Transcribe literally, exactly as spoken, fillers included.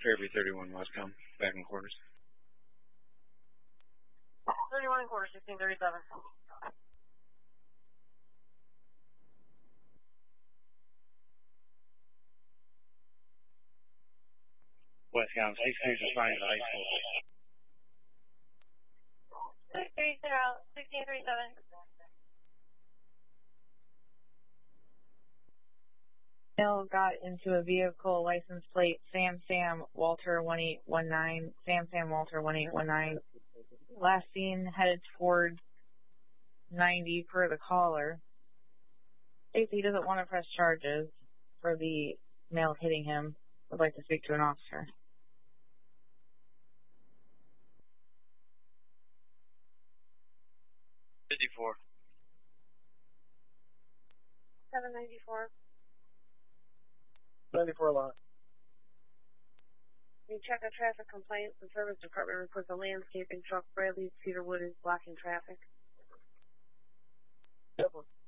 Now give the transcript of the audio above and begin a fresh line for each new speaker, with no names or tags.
Kirby thirty-one Westcom, back in quarters.
thirty-one and quarter, sixteen thirty-seven.
Westcom, six three is fine at high school.
six three zero, sixteen thirty-seven.
Male got into a vehicle, license plate Sam Sam Walter one eight one nine, Sam Sam Walter one eight one nine. Last seen headed toward ninety per the caller. States he doesn't want to press charges for the male hitting him. Would like to speak to an officer.
fifty-four.
seven ninety-four.
ninety-four lot.
You check a traffic complaint. The service department reports a landscaping truck Bradley Cedarwood is blocking traffic.
Yep.